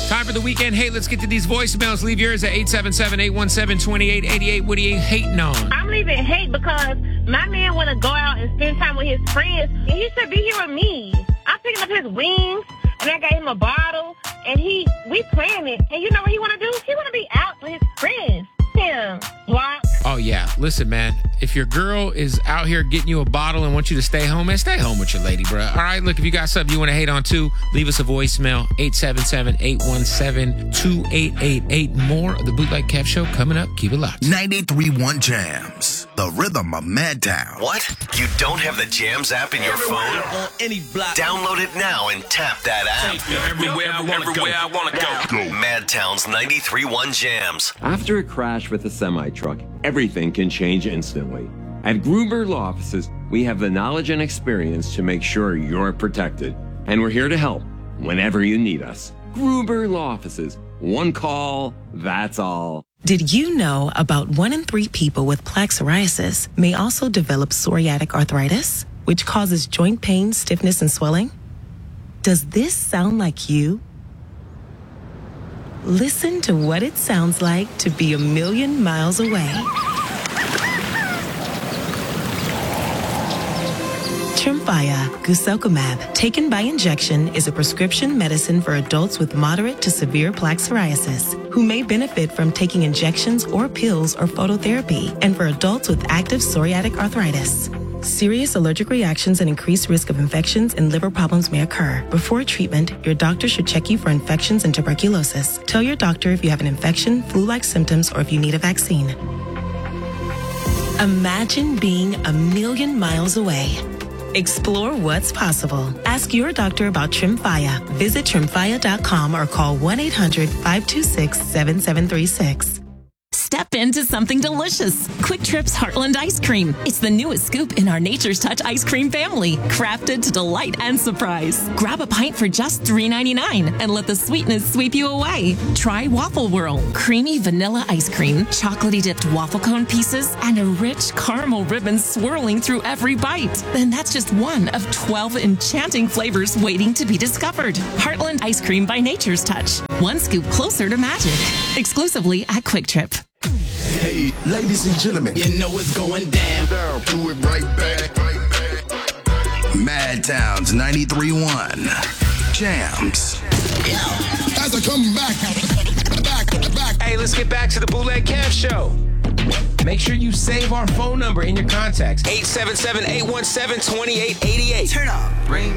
Time for the weekend. Hey, let's get to these voicemails. Leave yours at 877-817-2888. What are you hating on? I'm leaving hate because my man want to go out and spend time with his friends, and he should be here with me. I'm picking up his wings, and I got him a bottle, and we planning it. And you know what he want to do? He want to be out with his friends. Him, block. Oh, yeah. Listen, man, if your girl is out here getting you a bottle and wants you to stay home, man, stay home with your lady, bro. All right, look, if you got something you want to hate on, too, leave us a voicemail, 877-817-2888. More of the Bootleg Kev Show coming up. Keep it locked. 93.1 Jams, the rhythm of Madtown. What? You don't have the Jams app in your phone? On any block. Download it now and tap that app. Everywhere I want to go. Madtown's 93.1 Jams. After a crash with a semi-truck, everything can change instantly. At Gruber Law Offices, we have the knowledge and experience to make sure you're protected. And we're here to help whenever you need us. Gruber Law Offices. One call, that's all. Did you know about 1 in 3 people with plaque psoriasis may also develop psoriatic arthritis, which causes joint pain, stiffness, and swelling? Does this sound like you? Listen to what it sounds like to be a million miles away. Tremfya guselkumab, taken by injection, is a prescription medicine for adults with moderate to severe plaque psoriasis who may benefit from taking injections or pills or phototherapy, and for adults with active psoriatic arthritis. Serious allergic reactions and increased risk of infections and liver problems may occur. Before treatment, your doctor should check you for infections and tuberculosis. Tell your doctor if you have an infection, flu-like symptoms, or if you need a vaccine. Imagine being a million miles away. Explore what's possible. Ask your doctor about Tremfya. Visit Tremfya.com or call 1-800-526-7736. Step into something delicious. Quick Trip's Heartland Ice Cream. It's the newest scoop in our Nature's Touch ice cream family, crafted to delight and surprise. Grab a pint for just $3.99 and let the sweetness sweep you away. Try Waffle Whirl, creamy vanilla ice cream, chocolatey dipped waffle cone pieces, and a rich caramel ribbon swirling through every bite. Then that's just one of 12 enchanting flavors waiting to be discovered. Heartland Ice Cream by Nature's Touch. One scoop closer to magic. Exclusively at Quick Trip. Hey, ladies and gentlemen, You know it's going down. do it right back. Madtown's 93.1 Jams. As I come back. Hey, let's get back to the Bootleg Kev Show. Make sure you save our phone number in your contacts. 877-817-2888. Turn up.